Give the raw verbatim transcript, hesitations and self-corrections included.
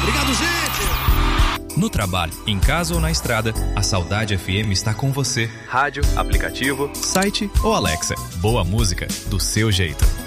Obrigado, gente! No trabalho, em casa ou na estrada, a Saudade F M está com você. Rádio, aplicativo, site ou Alexa. Boa música, do seu jeito.